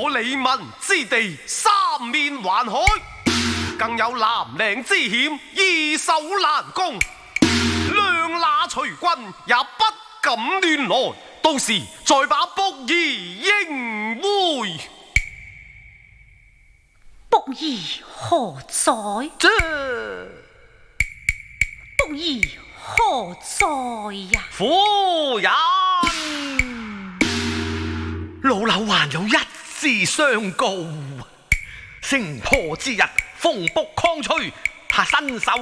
我李民之地三面環海，更有南嶺之險，易守難攻。兩那隨軍也不敢亂來，到時再把卜兒迎回。 卜兒何在？卜兒何在呀？ 夫人，老朽還有一事相告。城破之日，風卜曠吹，他身受